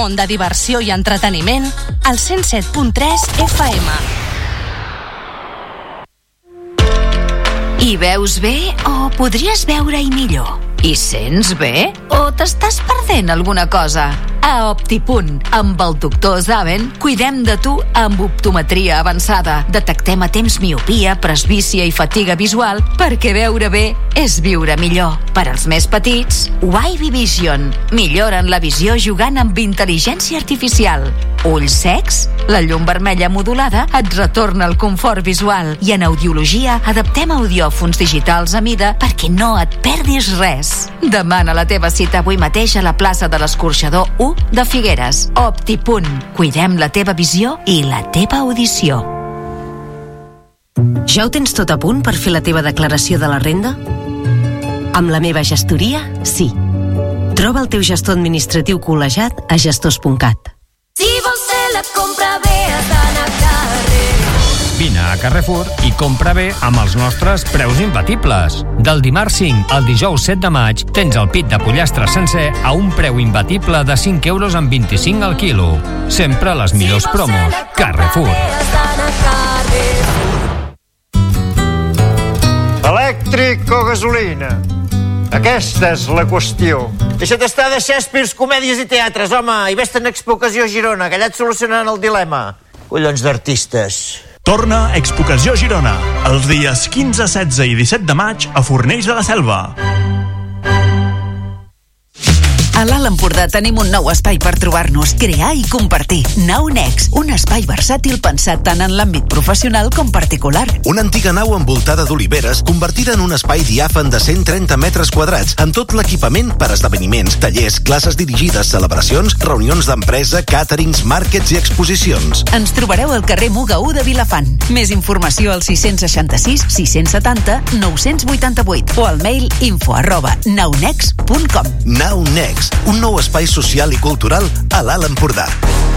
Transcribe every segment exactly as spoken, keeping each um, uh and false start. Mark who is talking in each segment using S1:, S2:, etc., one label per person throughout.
S1: món de diversió i entreteniment al cent set punt tres F M.
S2: Hi veus bé o podries veure-hi millor? Hi sents bé o t'estàs perdent alguna cosa? A Optipunt, amb el doctor Zaven, cuidem de tu amb optometria avançada. Detectem a temps miopia, presbícia i fatiga visual perquè veure bé és viure millor. Per als més petits, Wavy Vision. Milloren la visió jugant amb intel·ligència artificial. Ulls secs? La llum vermella modulada et retorna el confort visual. I en audiologia adaptem audiòfons digitals a mida perquè no et perdis res. Demana la teva cita avui mateix a la plaça de l'Escorxador u de Figueres. Optipunt. Cuidem la teva visió i la teva audició.
S3: Ja ho tens tot a punt per fer la teva declaració de la renda? Amb la meva gestoria, sí. Troba el teu gestor administratiu col·legiat a gestors punt cat.
S4: Si vols fer la compra bé, has d'anar a carrer.
S5: Vine a Carrefour i compra bé amb els nostres preus imbatibles. Del dimarts cinc al dijous set de maig tens el pit de pollastre sencer a un preu imbatible de cinc euros amb vint-i-cinc al quilo. Sempre les millors promos. Carrefour.
S6: Elèctric o gasolina? Aquesta és la qüestió. Deixa't estar de Shakespeare, comèdies i teatres, home, i vés-te en Expo Ocasió Girona, que allà et solucionaran el dilema. Collons d'artistes.
S7: Torna Expo Ocasió Girona, els dies quinze, setze i disset de maig a Fornells de la Selva.
S2: A l'Alt Empordà tenim un nou espai per trobar-nos, crear i compartir. Nau Next, un espai versàtil pensat tant en l'àmbit professional com particular.
S8: Una antiga nau envoltada d'oliveres convertida en un espai diàfan de cent trenta metres quadrats amb tot l'equipament per esdeveniments, tallers, classes dirigides, celebracions, reunions d'empresa, càterings, màrquets i exposicions.
S2: Ens trobareu al carrer Muga u de Vilafant. Més informació al sis seixanta-sis sis setanta nou vuitanta-vuit o al mail info arroba naunex punt com.
S8: Nau Next, un nou espai social i cultural a l'Alt Empordà.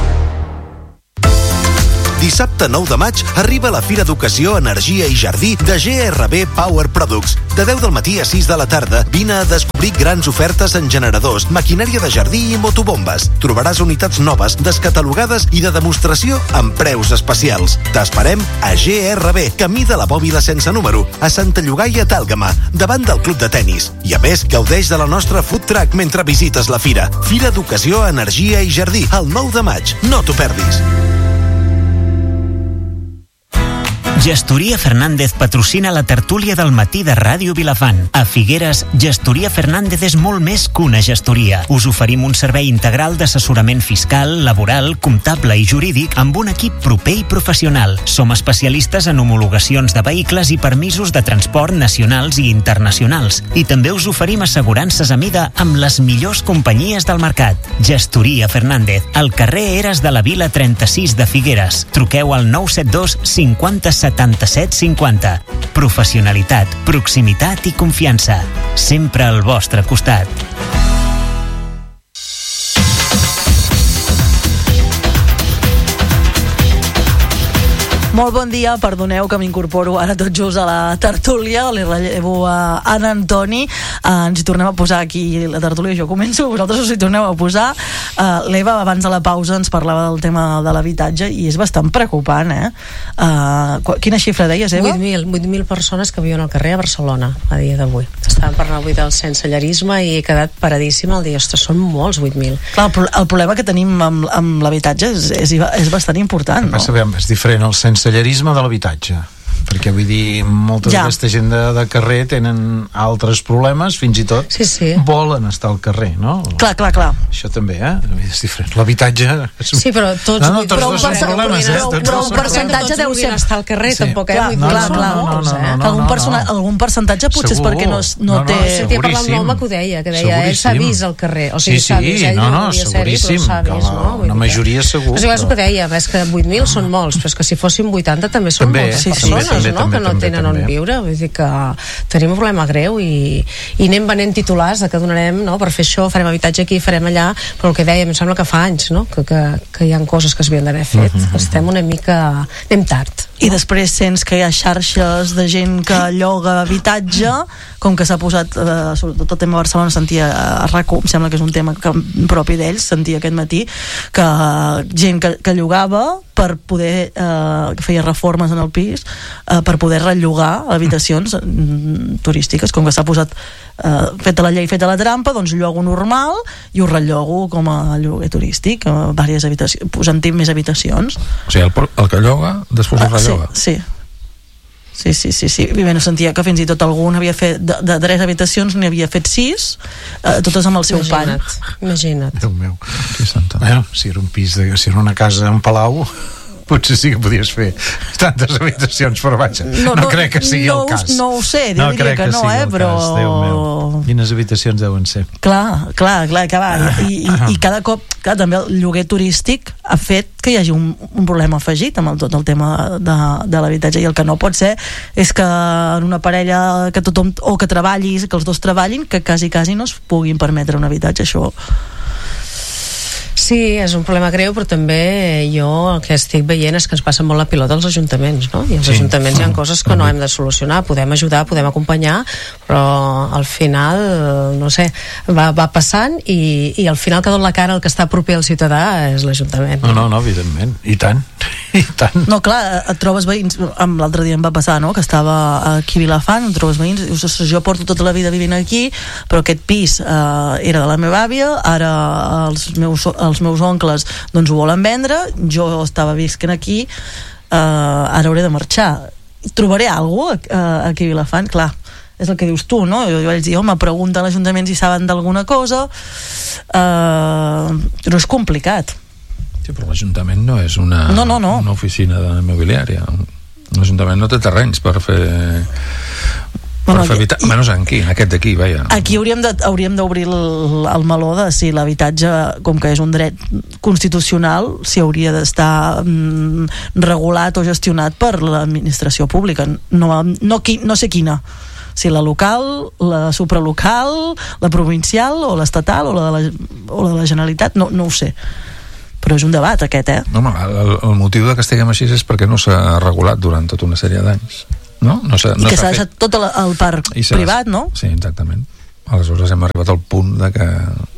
S8: Dissabte nou de maig arriba la Fira d'Educació, Energia i Jardí de G R B Power Products. De deu del matí a sis de la tarda vine a descobrir grans ofertes en generadors, maquinària de jardí i motobombes. Trobaràs unitats noves, descatalogades i de demostració amb preus especials. T'esperem a G R B, camí de la Bòbila sense número, a Santa Llogaia d'Àlgama, davant del club de tennis. I a més, gaudeix de la nostra food truck mentre visites la fira. Fira d'Educació, Energia i Jardí, el nou de maig. No t'ho perdis.
S9: Gestoria Fernández patrocina la tertúlia del matí de Ràdio Vilafant. A Figueres, Gestoria Fernández és molt més que una gestoria. Us oferim un servei integral d'assessorament fiscal, laboral, comptable i jurídic amb un equip proper i professional. Som especialistes en homologacions de vehicles i permisos de transport nacionals i internacionals. I també us oferim assegurances a mida amb les millors companyies del mercat. Gestoria Fernández, al carrer Eres de la Vila trenta-sis de Figueres. Truqueu al nou set dos cinquanta setanta-set cinquanta. Professionalitat, proximitat i confiança. Sempre al vostre costat.
S10: Molt bon dia, perdoneu que m'incorporo ara tot just a la tertúlia, li rellevo a Anna Antoni, uh, ens hi tornem a posar aquí la tertúlia, jo començo, vosaltres us hi torneu a posar. uh, l'Eva abans de la pausa ens parlava del tema de l'habitatge i és bastant preocupant, eh? Uh, quina xifra deies, Eva?
S11: vuit mil persones que viuen al carrer a Barcelona a dia d'avui. Estàvem parlant avui del sensellerisme i he quedat paradíssima al dir, ostres, són molts vuit mil.
S10: Clar, el problema que tenim amb, amb l'habitatge és, és, és bastant important, no?
S12: Sabem, és diferent el sensellerisme de l'habitatge, perquè vull dir, molta ja. d'aquesta gent de, de carrer tenen altres problemes, fins i tot
S11: sí, sí.
S12: volen estar al carrer, no?
S10: Clar, clar, clar.
S12: Això també, eh? És diferent. L'habitatge... És...
S11: Sí, però tots...
S12: No, no, tots
S11: però
S12: dos són problemes, eh?
S10: Però, però un percentatge deu ser...
S11: estar al carrer,
S10: sí.
S11: tampoc, eh?
S10: Clar,
S11: No,
S10: clar,
S11: no,
S10: clar.
S11: no, no, no, no,
S10: algun, persona, algun percentatge potser
S12: segur.
S10: és perquè no, no, no té...
S11: No, sentia parlar amb l'home que ho deia, que deia, ell s'ha vist al carrer. O sigui,
S12: sí, sí,
S11: vist,
S12: no, no, seguríssim.
S11: Vist, no?
S12: Una majoria segur.
S11: És el que deia, és que vuit mil són molts, però és que si fossin vuitanta també són
S12: també,
S11: moltes
S12: sí,
S11: persones,
S12: també,
S11: no?
S12: també,
S11: que no
S12: també,
S11: tenen
S12: també.
S11: on viure. Vull dir que tenim un problema greu i, i anem venent titulars de que donarem, no? Per fer això, farem habitatge aquí, farem allà, però el que dèiem, em sembla que fa anys, no? Que, que, que hi ha coses que s'havien d'haver fet. Uh-huh. Estem una mica... anem tard.
S10: i després sents que hi ha xarxes de gent que lloga habitatge, com que s'ha posat eh, sobretot el tema de Barcelona, sentia a RAC1, em sembla que és un tema que, propi d'ells, sentia aquest matí que gent que, que llogava per poder, eh, que feia reformes en el pis, eh, per poder rellogar habitacions mm, turístiques, com que s'ha posat eh, feta la llei, feta la trampa, doncs llogo normal i ho rellogo com a lloguer turístic, a diverses habitacions, posant-hi més habitacions.
S13: O sigui, el, el que lloga després ho relloga.
S10: Sí, sí. Sí, sí, sí, sí. I bé, no sentia que fins i tot algun havia fet de, de tres habitacions n'hi havia fet sis, eh, totes amb el seu
S11: imagina't,
S10: pany.
S11: Imagina't.
S12: Déu meu. Bueno, si era un pis, de, si era una casa en palau, potser sí que podies fer tantes habitacions, però vaja, no, no, no crec que sigui
S10: no,
S12: el cas.
S10: No ho sé,
S12: no
S10: diria que, que no, eh, però...
S12: Cas, Déu meu. Quines habitacions deuen ser?
S10: Clar, clar, clar, que va. I, i, i cada cop, clar, també el lloguer turístic ha fet que hi hagi un, un problema afegit amb el, tot el tema de, de l'habitatge, i el que no pot ser és que en una parella que tothom, o que treballis, que els dos treballin, que quasi, quasi no es puguin permetre un habitatge, això...
S11: Sí, és un problema greu, però també jo el que estic veient és que ens passa molt la pilota als ajuntaments, no? I als sí. ajuntaments hi ha coses que no hem de solucionar, podem ajudar, podem acompanyar, però al final, no sé, va, va passant i, i al final que dona la cara el que està proper al ciutadà és l'Ajuntament.
S12: No, no, no, evidentment, i tant, i tant.
S10: No, clar, et trobes veïns, l'altre dia em va passar, no?, que estava aquí a Vilafant, et trobes veïns, dius, jo porto tota la vida vivint aquí, però aquest pis eh, era de la meva àvia, ara els meus els meus oncles doncs ho volen vendre, jo estava visquent aquí, eh, ara hauré de marxar, trobaré alguna cosa eh, aquí a Vilafant? Clar, és el que dius tu, no? Jo, jo vaig dir, home, pregunta a l'Ajuntament si saben d'alguna cosa, eh, però és complicat.
S13: Sí, però l'Ajuntament no és una,
S10: no, no, no.
S13: una oficina immobiliària. L'Ajuntament no té terrenys per fer... Bueno, per fer habitatge, i, menys aquí, en aquest d'aquí, veia.
S10: Aquí hauríem de, hauríem d'obrir el, el meló de si l'habitatge, com que és un dret constitucional, si hauria d'estar mm, regulat o gestionat per l'administració pública. No, no, qui, no sé quina. Si la local, la supralocal, la provincial o l'estatal o la de la, o la de la Generalitat, no, no ho sé. Però és un debat aquest, eh?
S13: No, el, el motiu de que estiguem així és perquè no s'ha regulat durant tota una sèrie d'anys. No? No no
S10: i que s'ha deixat tot el, el parc privat, no?
S13: Sí, exactament. Aleshores hem arribat al punt de que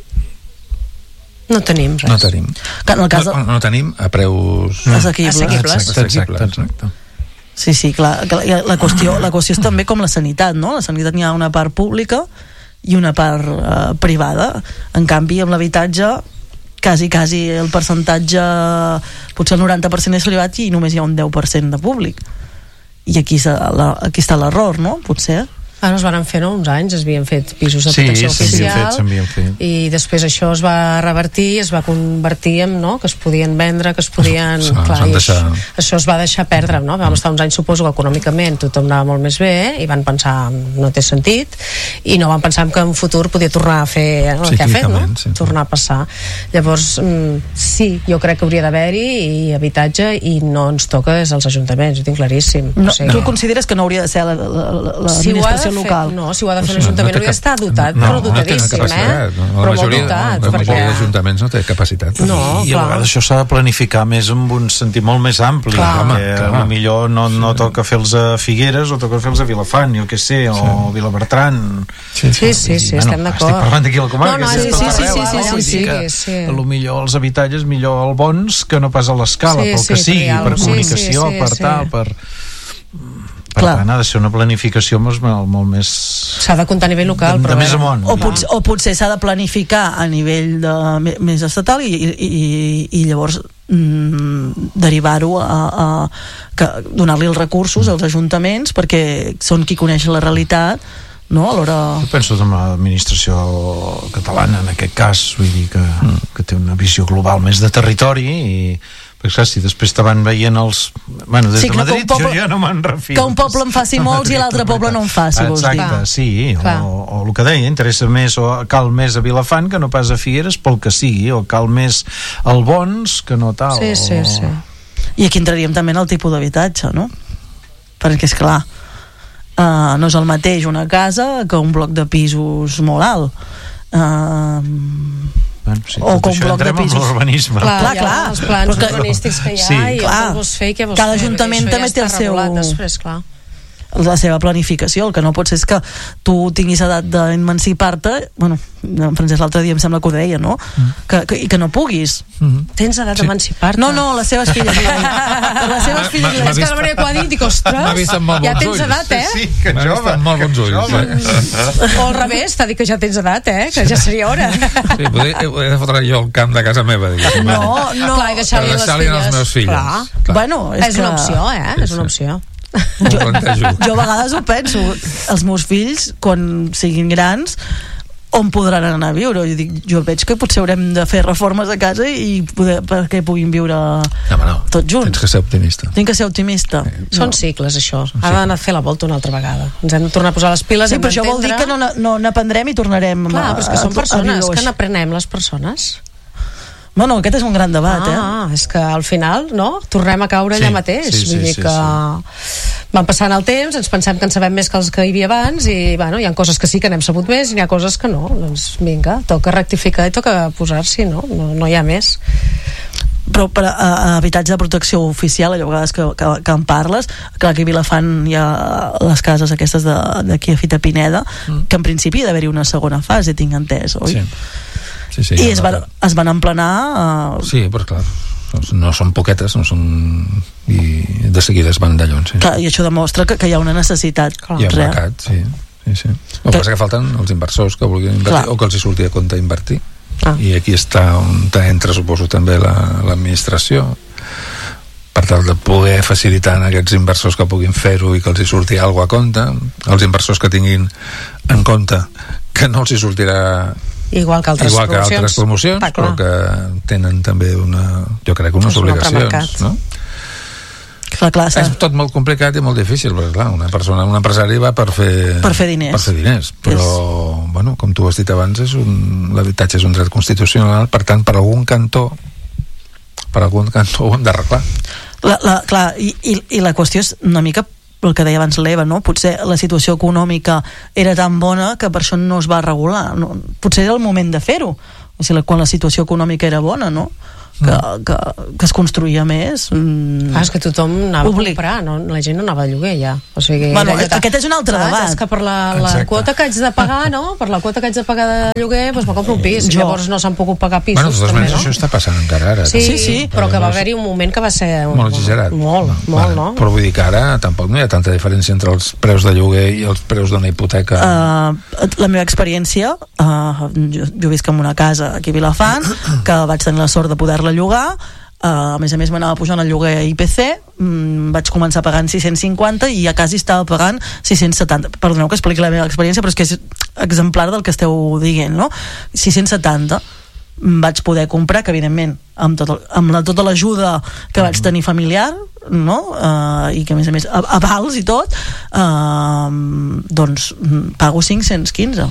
S11: no tenim res.
S13: No tenim,
S10: que en el cas
S13: no, no, no tenim a preus
S10: assequibles.
S13: Assequibles. Assequibles. Exacte.
S10: Sí, sí, clar, la, la, qüestió, la qüestió és també com la sanitat, no? La sanitat n'hi ha una part pública i una part eh, privada. En canvi, amb l'habitatge quasi, quasi el percentatge, potser el noranta per cent és privat i només hi ha un deu per cent de públic. I aquí, la, aquí està l'error, no? Potser.
S11: Ara es van fer, no? Uns anys es havien fet pisos de
S12: sí,
S11: protecció oficial
S12: fet, fet.
S11: I després això es va revertir, es va convertir en, no?, que es podien vendre, que es podien...
S13: S
S11: clar,
S13: i deixar...
S11: això, això es va deixar perdre, no? Vam estar uns anys, suposo que econòmicament tothom anava molt més bé i van pensar no té sentit i no van pensar que en un futur podia tornar a fer el
S13: sí,
S11: que ha fet, no?
S13: Sí, sí.
S11: Tornar a passar. Llavors, sí, jo crec que hauria d'haver-hi i habitatge i no ens toca des dels ajuntaments, ho tinc claríssim.
S10: No,
S11: o sigui,
S10: tu consideres que no hauria de ser l'administració
S11: si
S10: local?
S11: No, si ho ha de fer l'Ajuntament hauria d'estar dotat,
S13: no,
S11: però dotadíssim,
S13: no
S11: eh?
S13: No, la
S11: però
S13: majoria,
S11: molt dotat,
S13: la majoria
S11: perquè...
S13: d'ajuntaments no té capacitat.
S11: No,
S12: I, i a vegades això s'ha de planificar més amb un sentit molt més ampli,
S11: clar,
S12: perquè clar. Millor no, no toca fer-los a Figueres o toca fer-los a Vilafant, jo què sé, o sí. Vilabertran.
S11: Sí, sí, sí, sí, estem
S12: bueno,
S11: d'acord.
S12: Estic parlant d'aquí a la comarca,
S11: no, no,
S12: sí,
S11: sí, sí,
S12: arreu,
S11: sí, sí, sí, sí,
S12: que,
S11: sí.
S12: A lo millor els habitatges, millor el bons que no pas a l'escala,
S11: sí,
S12: pel que
S11: sí,
S12: sigui, per
S11: sí,
S12: comunicació,
S11: sí, sí,
S12: per
S11: sí.
S12: tal, per... Per
S10: clar.
S12: tant, ha de ser una planificació molt, molt més...
S11: S'ha de comptar a nivell local,
S12: de,
S11: però...
S12: De més amunt.
S10: O, potser, o potser s'ha de planificar a nivell de, més estatal i, i, i llavors mm, derivar-ho a, a, a donar-li els recursos als ajuntaments perquè són qui coneix la realitat, no? A l'hora...
S12: Jo penso en l'administració catalana, en aquest cas, vull dir que, mm. que té una visió global més de territori i... Perquè clar, si després te van veient els... Bueno, des sí, de Madrid poble, jo ja no me'n refio.
S10: Que un poble en faci molts i l'altre poble no en faci, vols dir.
S12: Exacte, sí, o, o el que deia, interessa més o cal més a Vilafant que no pas a Figueres pel que sigui, o cal més al Bons que no tal.
S11: Sí, sí, sí.
S10: I aquí entraríem també en el tipus d'habitatge, no? Perquè és clar, uh, no és el mateix una casa que un bloc de pisos molt alt. Uh,
S12: bueno, bueno, sí,
S10: o com bloc de pisos.
S12: L'urbanisme.
S11: Clar,
S10: clar, clar.
S11: Els plans que, urbanístics que hi ha sí, i
S10: clar,
S11: el que vols fer i què vols
S10: cada
S11: fer.
S10: ajuntament també té el seu...
S11: Després, clar.
S10: la seva planificació. El que no pot ser és que tu tinguis edat d'emancipar-te, bueno, en Francesc l'altre dia em sembla que ho deia, no? Mm. Que, que, i que no puguis.
S11: Mm-hmm. Tens edat sí. d'emancipar-te?
S10: No, no, les seves filles. les seves filles.
S11: És que la Maria Quadí dic, ostres, ja tens edat, eh?
S12: Sí, que jove.
S13: Amb molt bons ulls. Eh?
S11: O al revés, t'ha dit que ja tens edat, eh? Que ja seria hora.
S13: Sí, poder, he de fotre jo el camp de casa meva, diguéssim.
S10: No, no.
S11: Clar, i deixar-li les filles.
S13: Els meus filles.
S11: Clar.
S13: Clar.
S10: Bueno, és,
S11: és
S10: que...
S11: una opció, eh? És una opció.
S10: Jo, jo a vegades ho penso, els meus fills quan siguin grans on podran anar a viure. Jo, dic, jo veig que potser haurem de fer reformes a casa i poder, perquè puguin viure
S13: no, no,
S10: tots junts.
S13: Tens que ser optimista.
S10: Tinc que ser optimista.
S11: Sí. No. Són cicles, això. Ha d'anar a fer la volta una altra vegada. Ens hem de tornar a posar les piles.
S10: Sí, però això vol dir que no, no n'aprendrem i tornarem.
S11: Clar, però és que són persones, que
S10: no
S11: n'aprenem les persones.
S10: Bueno, aquest és un gran debat,
S11: ah,
S10: eh?
S11: Ah, és que al final, no? Tornem a caure
S12: sí,
S11: allà mateix.
S12: Sí, sí,
S11: Vull dir
S12: sí,
S11: que
S12: sí.
S11: van passant el temps, ens pensem que en sabem més que els que hi havia abans i, bueno, hi ha coses que sí que n'hem sabut més i hi ha coses que no. Doncs vinga, toca rectificar i toca posar-s'hi, no? No, no hi ha més.
S10: Però per a, a habitatge de protecció oficial, allò a vegades que, que, que en parles, clar, aquí a Vilafant hi ha les cases aquestes d'aquí a Fita Pineda, mm. que en principi hi ha d'haver-hi una segona fase, tinc entès, oi?
S13: Sí. Sí, sí,
S10: i es van, es van emplenar uh...
S13: sí, però clar no són poquetes no són... i de seguida es van d'allò sí.
S10: Clar, i això demostra que, que hi ha una necessitat
S13: hi ha un mercat, sí, sí, sí. El que passa que falten els inversors que vulguin invertir clar. O que els hi surti a compte invertir ah. I aquí està on entra suposo també l'administració la, per tal de poder facilitar a aquests inversors que puguin fer-ho i que els hi surti alguna a compte, els inversors que tinguin en compte que no els hi sortirà
S11: igual que altres
S13: igual que
S11: promocions,
S13: altres promocions però que tenen també una, jo crec que unes és obligacions no?
S10: clar, clar,
S13: és tot molt complicat i molt difícil perquè clar, una persona, un empresari va per fer
S10: per fer diners,
S13: per fer diners però és... bueno, com tu has dit abans és un, l'habitatge és un dret constitucional per tant per algun cantó per algun cantó ho hem d'arreglar
S10: la, la, clar, i, i, i la qüestió és una mica el que deia abans l'Eva, no? Potser la situació econòmica era tan bona que per això no es va regular, no? Potser era el moment de fer-ho, o sigui, quan la situació econòmica era bona, no? Que, que, que es construïa més mm,
S11: ah, és que tothom anava
S10: públic.
S11: A comprar no? La gent no anava a lloguer ja o sigui,
S10: bueno, allò, aquest és un altre
S11: clar,
S10: debat
S11: és que per la, la quota que haig de pagar no? Per la quota que haig de pagar de lloguer doncs me compro un pis jo. Llavors no s'han pogut pagar pisos
S13: bueno, de totes maneres no? Això està passant encara ara
S11: sí, sí, sí, però que va haver-hi un moment que va ser
S13: molt exagerat
S11: molt, molt,
S13: vale.
S11: No?
S13: Però vull dir que ara tampoc no hi ha tanta diferència entre els preus de lloguer i els preus d'una hipoteca
S10: uh, la meva experiència uh, jo, jo visc en una casa aquí a Vilafant que vaig tenir la sort de poder-la llogar. Uh, a més a més m'anava pujant el lloguer I P C, mm, vaig començar pagant sis-cents cinquanta i a quasi estava pagant sis-cents setanta. Perdoneu que expliqui la meva experiència, però és que és exemplar del que esteu dient, no? sis-cents setanta vaig poder comprar, que evidentment amb, tot el, amb la, tota l'ajuda que vaig tenir familiar, no? Uh, i que a més a més avals i tot, uh, doncs pago cinc-cents quinze.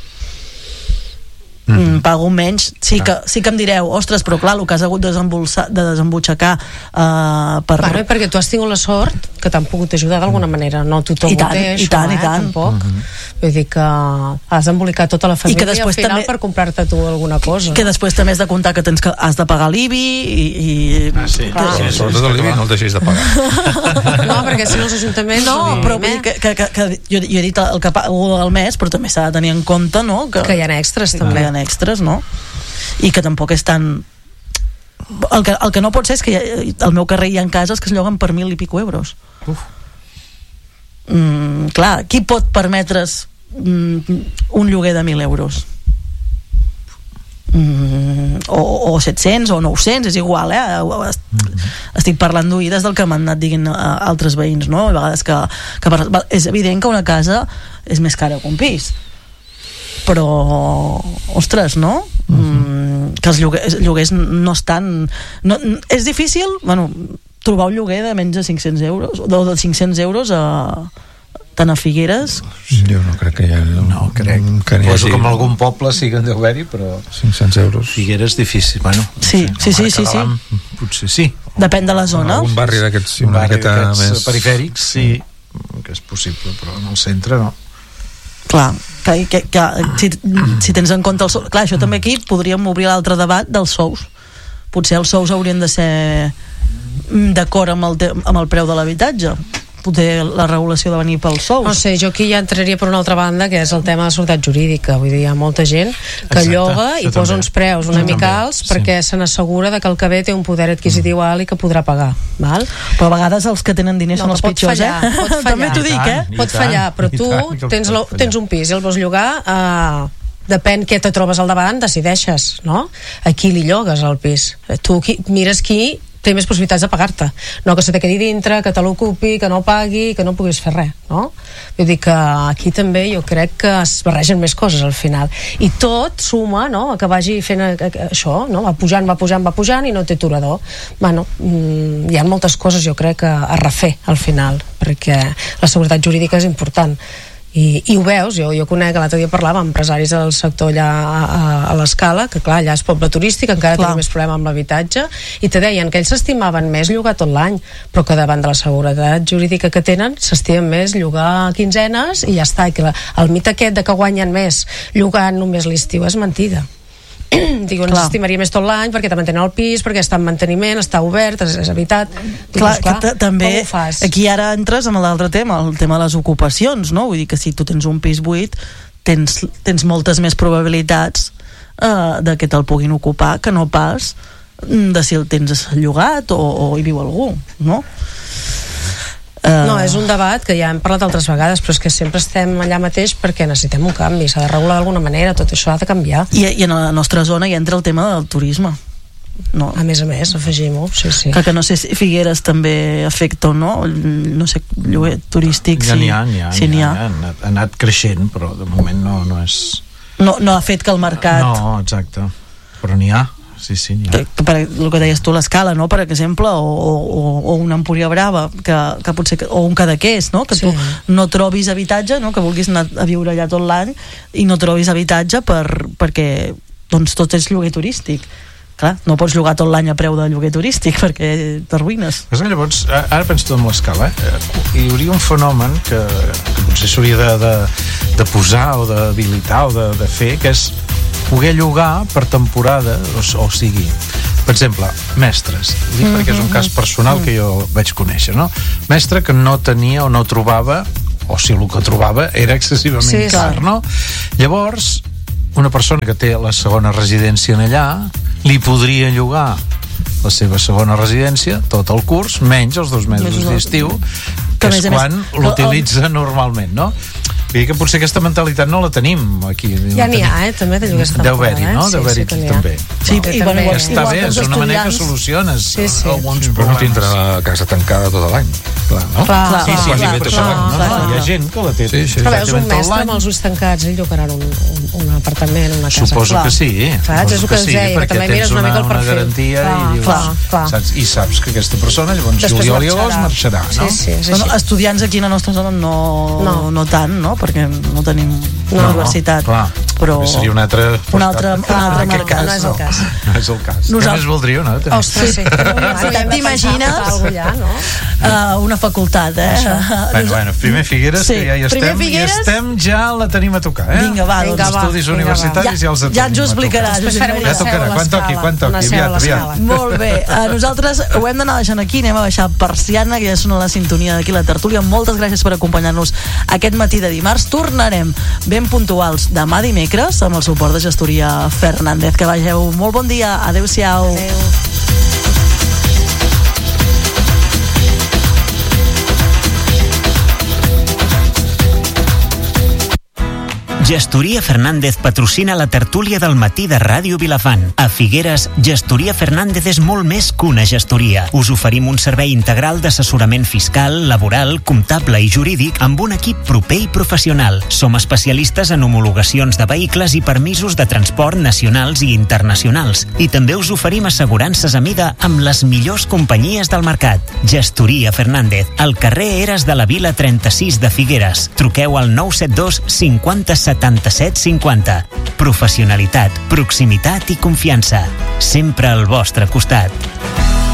S10: Mm, pago menys, sí que, sí que em direu ostres, però clar, el que has hagut de, de desembutxacar uh, per...
S11: Bueno, perquè tu has tingut la sort que t'han pogut ajudar d'alguna manera, no tothom
S10: I tant,
S11: ho té
S10: i
S11: això,
S10: tant,
S11: eh,
S10: i tant.
S11: tampoc mm-hmm. Vull dir que has d'embolicar tota la família i, que després i al final també, per comprar-te tu alguna cosa
S10: que després també has de comptar que tens que has de pagar l'I B I i... i...
S12: Ah, sí,
S11: clar.
S13: Sí, sobretot l'I B I no el deixis de pagar
S11: no, perquè si no els ajuntaments
S10: no, però vull dir que, que, que, que jo, jo he dit el que pago al mes, però també s'ha de tenir en compte, no? Que,
S11: que hi ha extras també
S10: hi ha extras, no? I que tampoc és tan... El que, el que no pot ser és que hi ha, al meu carrer hi ha cases que es lloguen per mil i pico euros. Uf. Mm, clar, qui pot permetre's mm, un lloguer de mil euros? Mm, o, o set-cents o nou-cents, és igual, eh? Mm-hmm. Estic parlant d'oïdes del que m'han anat dient altres veïns, no? A vegades que, que és evident que una casa és més cara que un pis, però ostres, no? Mm, que els lloguers, lloguers no estan no, és difícil, bueno, trobar un lloguer de menys de cinc-cents euros o de cinc-cents euros a, tant a Figueres.
S13: Jo no crec que hi ha
S12: no, crec
S13: que n'hi hagi
S12: com en algun poble sí que en deu haver-hi, però
S13: cinc-cents euros
S12: Figueres difícil, bueno,
S10: sí,
S12: no
S10: sí,
S12: sé,
S10: sí, sí, sí.
S12: Potser sí,
S10: depèn de la zona,
S13: un barri d'aquests
S12: un
S13: una
S12: barri
S13: d'aquests
S12: més perifèrics sí, que és possible, però en el centre no.
S10: Clar, que, que, que si, si tens en compte el sou, clar, això també aquí podríem obrir l'altre debat dels sous. Potser els sous haurien de ser d'acord amb el, te, amb el preu de l'habitatge. Poder la regulació de venir pels sous.
S11: No sé, jo aquí ja entraria per una altra banda, que és el tema de la seguretat jurídica. Vull dir, hi ha molta gent que Exacte, lloga i posa també. uns preus una mica alts sí. perquè se n'assegura que el que ve té un poder adquisitiu alt i que podrà pagar. Val?
S10: Però a vegades els que tenen diners no, són els pitjors,
S11: fallar,
S10: eh?
S11: Pot fallar.
S10: També t'ho dic, eh?
S11: Pot fallar, però tu tens, lo, tens un pis i el vols llogar eh, depèn què te trobes al davant, decideixes, no? A qui li llogues el pis? Tu qui, mires qui té més possibilitats de pagar-te, no que se te quedi dintre, que te l'ocupi, que no pagui, que no puguis fer res, no? Vull dir que aquí també jo crec que es barregen més coses al final, i tot suma, no?, que vagi fent això, no?, va pujant, va pujant, va pujant i no té aturador. Bueno, hi ha moltes coses jo crec a refer al final, perquè la seguretat jurídica és important. I, i ho veus, jo, jo conec, l'altre dia parlava amb empresaris del sector allà a, a, a l'Escala, que clar, allà és poble turístic, encara tenen més problema amb l'habitatge, i te deien que ells s'estimaven més llogar tot l'any, però que davant de la seguretat jurídica que tenen s'estimen més llogar quinzenes i ja està, i que la, el mit aquest de que guanyen més llogant només l'estiu és mentida. Digo, no s'estimaria més tot l'any perquè també tenen el pis, perquè està en manteniment, està obert, és, és habitat. Dic,
S10: clar,
S11: clar,
S10: que també aquí ara entres amb l'altre tema, el tema de les ocupacions, no? Vull dir que si tu tens un pis buit tens, tens moltes més probabilitats uh, de que te'l puguin ocupar que no pas de si el tens llogat o, o hi viu algú, no?
S11: No, és un debat que ja hem parlat altres vegades, però és que sempre estem allà mateix perquè necessitem un canvi, s'ha de regular d'alguna manera, tot això ha de canviar.
S10: I, i en la nostra zona hi entra el tema del turisme. No.
S11: A més a més, afegim-ho, sí, sí.
S10: Que, que no sé si Figueres també afecta o no, no sé, lloguer turístic,
S12: ja
S10: sí.
S12: n'hi ha, n'hi ha,
S10: sí,
S12: n'hi ha, ha, anat, ha anat creixent, però de moment no, no és...
S10: No, no ha fet que el mercat...
S12: No, exacte, però n'hi ha. Sí, sí,
S10: que, per el que deies tu, l'Escala, no?, per exemple, o, o, o una Empúria Brava que, que potser, o un Cadaqués, no?, que sí. tu no trobis habitatge, no?, que vulguis anar a viure allà tot l'any i no trobis habitatge per, perquè doncs tot és lloguer turístic. Clar, no pots llogar tot l'any a preu de lloguer turístic perquè t'arruïnes.
S12: Llavors, ara penso en l'Escala, eh? Hi hauria un fenomen que, que potser s'hauria de, de, de posar o d'habilitar o de, de fer, que és poder llogar per temporada, o, o sigui, per exemple, mestres, dic mm-hmm. perquè és un cas personal que jo vaig conèixer, no? Mestre que no tenia o no trobava, o si el que trobava era excessivament sí, car, no? Llavors, una persona que té la segona residència en allà, li podria llogar la seva segona residència tot el curs, menys els dos mesos d'estiu, que és quan l'utilitza normalment, no? Vull dir que potser aquesta mentalitat no la tenim aquí.
S11: Ja n'hi ha, eh? També de lloguers temporada.
S12: Deu haver-hi, no? Deu haver-hi
S11: sí, sí,
S12: també.
S10: Sí, i bueno, igual,
S12: està bé, és una manera que soluciones
S11: sí, sí.
S12: alguns
S13: sí, però no tindrà la casa tancada tot l'any. Clar, no?
S11: Clar,
S12: sí, sí,
S11: clar,
S12: clar,
S11: clar,
S12: no, no, no, hi ha gent que la té.
S13: Sí, sí.
S11: Però veus, un mestre amb els ulls tancats, ell llogaran un, un, un apartament, una casa.
S12: Suposo
S11: clar.
S12: que sí.
S11: Saps? És el que ens deia, que també mires una mica el perfil.
S12: Una garantia
S11: clar,
S12: i, dius,
S11: clar, clar.
S12: Saps? I saps que aquesta persona llavors juliol i agost marxarà, no?
S11: Sí, sí, sí,
S10: bueno, estudiants aquí a la nostra zona no, no. no tant, no? Perquè no tenim una
S12: no,
S10: universitat,
S12: clar,
S10: però
S12: seria un altre
S10: un altre, un altre
S11: no,
S10: mercat.
S11: No és el cas.
S12: No, no és el cas. Nosaltres... Què més voldríeu, no?
S11: Ostres, sí.
S10: sí. T'imagines
S11: ja, no?
S10: uh, una facultat, eh?
S12: Bueno, bueno, primer Figueres, sí. que ja hi estem, Figueres... i estem, ja la tenim a tocar, eh?
S10: Vinga, va,
S12: doncs. Els estudis universitaris ja, ja els tenim.
S10: Ja ens ho explicaràs.
S12: Ja tocarà, quan toqui, quan toqui, aviat, aviat.
S10: Molt bé, uh, nosaltres ho hem d'anar deixant aquí, anem a baixar persiana, que ja sona la sintonia d'aquí la tertúlia. Moltes gràcies per acompanyar-nos aquest matí de dimarts. Tornarem ben puntuals demà dimecres amb el suport de Gestoria Fernández. Que vegeu molt bon dia. Adéu-siau. Adéu.
S9: Gestoria Fernández patrocina la tertúlia del matí de Ràdio Vilafant. A Figueres, Gestoria Fernández és molt més que una gestoria. Us oferim un servei integral d'assessorament fiscal, laboral, comptable i jurídic amb un equip proper i professional. Som especialistes en homologacions de vehicles i permisos de transport nacionals i internacionals. I també us oferim assegurances a mida amb les millors companyies del mercat. Gestoria Fernández, al carrer Eres de la Vila trenta-sis de Figueres. Truqueu al nou set dos cinquanta-set setanta-set cinquanta. Professionalitat, proximitat i confiança. Sempre al vostre costat.